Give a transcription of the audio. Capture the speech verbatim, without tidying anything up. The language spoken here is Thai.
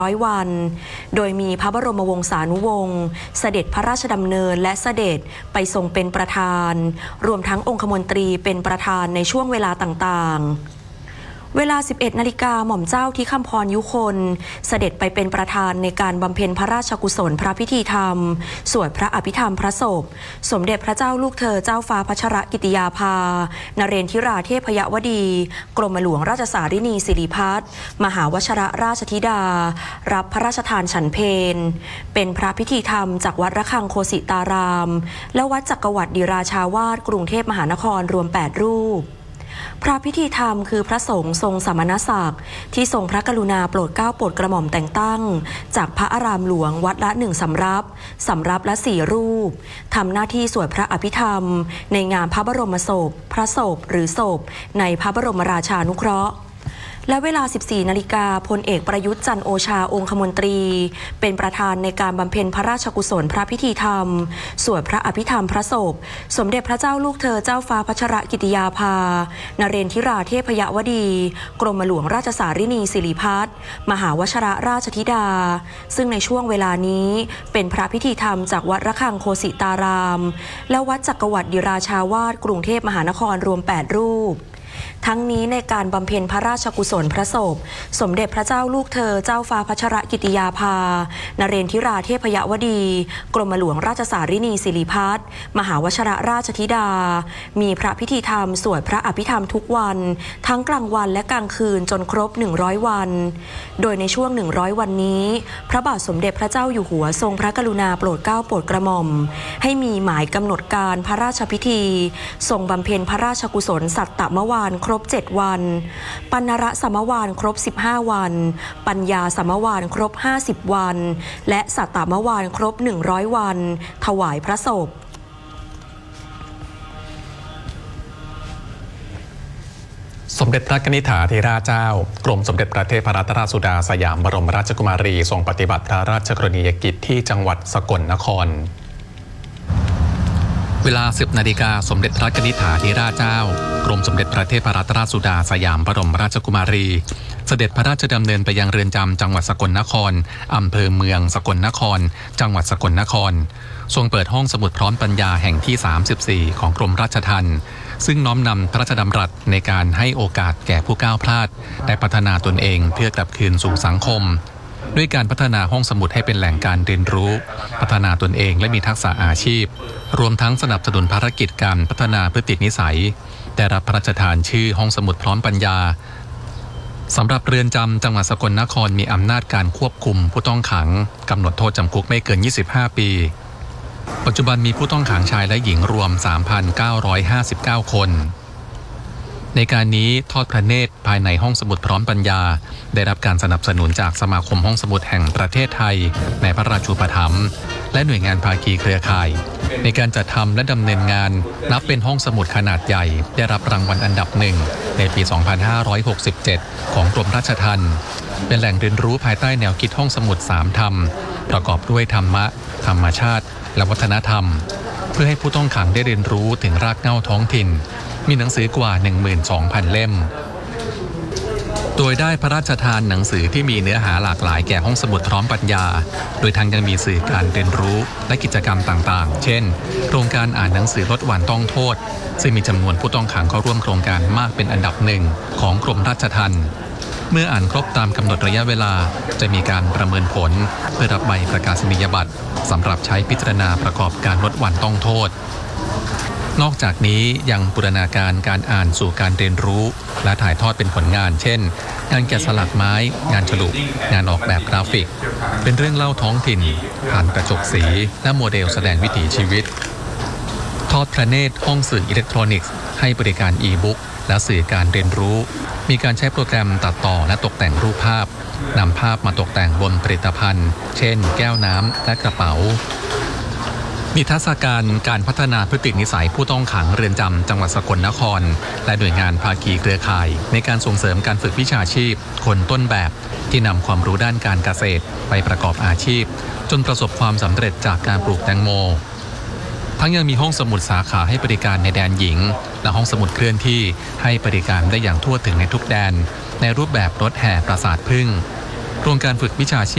ร้อยวันโดยมีพระบรมวงศานุวงศ์เสด็จพระราชดำเนินและเสด็จไปทรงเป็นประธานรวมทั้งองคมนตรีเป็นประธานในช่วงเวลาต่างๆเวลา สิบเอ็ดนาฬิกาหม่อมเจ้าทิคัมพรยุคนเสด็จไปเป็นประธานในการบำเพ็ญพระราชกุศลพระพิธีธรรมสวดพระอภิธรรมพระศพสมเด็จพระเจ้าลูกเธอเจ้าฟ้าพัชรกิติยาภานเรนทิราเทพยวดีกรมหลวงราชสารินีสิริพัฒน์มหาวชรราชธิดารับพระราชทานฉันเพลเป็นพระพิธีธรรมจากวัดระฆังโคสิตารามและวัดจักรวรรดิราชาวาสกรุงเทพมหานครรวมแปดรูปพระพิธีธรรมคือพระสงฆ์ทรงสมณศักดิ์ที่ทรงพระกรุณาโปรดเกล้าโปรดกระหม่อมแต่งตั้งจากพระอารามหลวงวัดละหนึ่งสำรับสำรับละสี่รูปทำหน้าที่สวดพระอภิธรรมในงานพระบรมศพพระศพหรือศพในพระบรมราชานุเคราะห์และเวลา สิบสี่นาฬิกาพลเอกประยุทธ์จันทร์โอชาองคมนตรีเป็นประธานในการบำเพ็ญพระราชกุศลพระพิธีธรรมสวดพระอภิธรรมพระศพสมเด็จพระเจ้าลูกเธอเจ้าฟ้าพัชรกิติยาภานเรนทิราเทพยวดีกรมหลวงราชสารินีสิริพัฒน์มหาวชรราชธิดาซึ่งในช่วงเวลานี้เป็นพระพิธีธรรมจากวัดระฆังโคสิตารามและวัดจักรวรรดิราชาวาสกรุงเทพมหานครรวมแปดรูปทั้งนี้ในการบำเพ็ญพระราชกุศลพระศพสมเด็จพระเจ้าลูกเธอเจ้าฟ้าพัชรกิติยาภานเรนทิราเทพยวดีกรมหลวงราชสารินีสิริพัฒน์มหาวชรราชธิดามีพระพิธีธรรมสวดพระอภิธรรมทุกวันทั้งกลางวันและกลางคืนจนครบหนึ่งร้อยวันโดยในช่วงหนึ่งร้อยวันนี้พระบาทสมเด็จพระเจ้าอยู่หัวทรงพระกรุณาโปรดเกล้าโปรดกระหม่อมให้มีหมายกำหนดการพระราชพิธีทรงบำเพ็ญพระราชกุศลสัตตมวานครบเจ็ดวันปัณระสมวานครบสิบห้าวันปัญญาสมวานครบห้าสิบวันและสัตตมวานครบหนึ่งร้อยวันถวายพระศพสมเด็จพระนิธิถาธิราชเจ้ากรมสมเด็จพระเทพรัตนราชสุดาสยามบรมราชกุมารีทรงปฏิบัติพระราชกรณียกิจที่จังหวัดสกลนครเวลา สิบนาฬิกาสมเด็จพระนิธิถาธิราชเจ้ากรมสมเด็จพระเทพรัตนราชสุดาสยามบรมราชกุมารีเสด็จพระราชดำเนินไปยังเรือนจำจังหวัดสกลนครอำเภอเมืองสกลนครจังหวัดสกลนครทรงเปิดห้องสมุดพร้อมปัญญาแห่งที่สามสิบสี่ของกรมราชทัณฑ์ซึ่งน้อมนำพระราชดำรัสในการให้โอกาสแก่ผู้ก้าวพลาดได้พัฒนาตนเองเพื่อกลับคืนสู่สังคมด้วยการพัฒนาห้องสมุดให้เป็นแหล่งการเรียนรู้พัฒนาตนเองและมีทักษะอาชีพรวมทั้งสนับสนุนภารกิจการพัฒนาพฤตินิสัยได้รับพระราชทานชื่อห้องสมุดพร้อมปัญญาสำหรับเรือนจำจังหวัดสกลนครมีอำนาจการควบคุมผู้ต้องขังกำหนดโทษจำคุกไม่เกินยี่สิบห้าปีปัจจุบันมีผู้ต้องขังชายและหญิงรวม สามพันเก้าร้อยห้าสิบเก้า คนในการนี้ทอดพระเนตรภายในห้องสมุดพร้อมปัญญาได้รับการสนับสนุนจากสมาคมห้องสมุดแห่งประเทศไทยในพระราชูปถัมภ์และหน่วยงานภาคีเครือข่ายในการจัดทำและดำเนินงานนับเป็นห้องสมุดขนาดใหญ่ได้รับรางวัลอันดับหนึ่งในปี สองพันห้าร้อยหกสิบเจ็ด ของกรมราชทัณฑ์เป็นแหล่งเรียนรู้ภายใต้แนวคิดห้องสมุดสามธรรมประกอบด้วยธรรมะธรรมชาติและวัฒนธรรมเพื่อให้ผู้ต้องขังได้เรียนรู้ถึงรากเหง้าท้องถิ่นมีหนังสือกว่า หนึ่งหมื่นสองพัน เล่มโดยได้พระราชทานหนังสือที่มีเนื้อหาหลากหลายแก่ห้องสมุดพร้อมปัญญาโดยทั้งยังมีสื่อการเรียนรู้และกิจกรรมต่างๆเช่นโครงการอ่านหนังสือลดวันต้องโทษซึ่งมีจำนวนผู้ต้องขังเข้าร่วมโครงการมากเป็นอันดับหนึ่งของกรมราชทัณฑ์เมื่ออ่านครบตามกำหนดระยะเวลาจะมีการประเมินผลเพื่อรับใบประกาศนียบัตรสำหรับใช้พิจารณาประกอบการลดวันต้องโทษนอกจากนี้ยังบูรณาการการอ่านสู่การเรียนรู้และถ่ายทอดเป็นผลงานเช่นงานแกะสลักไม้งานฉลุงานออกแบบกราฟิกเป็นเรื่องเล่าท้องถิ่นผ่านกระจกสีและโมเดลแสดงวิถีชีวิตทอดพระเนตรห้องสื่ออิเล็กทรอนิกส์ให้บริการอีบุ๊กและสื่อการเรียนรู้มีการใช้โปรแกรมตัดต่อและตกแต่งรูปภาพนำภาพมาตกแต่งบนผลิตภัณฑ์เช่นแก้วน้ำและกระเป๋านิทรรศการการพัฒนาพฤตินิสัยผู้ต้องขังเรือนจำจังหวัดสกลนครและหน่วยงานภาคีเครือข่ายในการส่งเสริมการฝึกวิชาชีพคนต้นแบบที่นำความรู้ด้านการเกษตรไปประกอบอาชีพจนประสบความสำเร็จจากการปลูกแตงโมทั้งยังมีห้องสมุดสาขาให้บริการในแดนหญิงและห้องสมุดเคลื่อนที่ให้บริการได้อย่างทั่วถึงในทุกแดนในรูปแบบรถแห่ปราสาทผึ้งโครงการฝึกวิชาชีพ